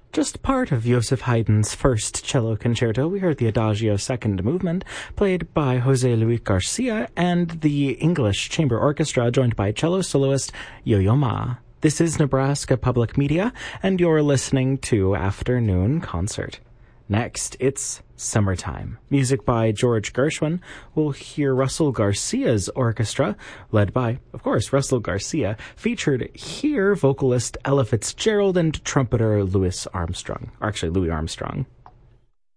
Just part of Joseph Haydn's first cello concerto, we heard the Adagio second movement, played by José Luis Garcia and the English Chamber Orchestra, joined by cello soloist Yo-Yo Ma. This is Nebraska Public Media, and you're listening to Afternoon Concert. Next, it's Summertime. Music by George Gershwin. We'll hear Russell Garcia's orchestra, led by, of course, Russell Garcia. Featured here, vocalist Ella Fitzgerald and trumpeter Louis Armstrong.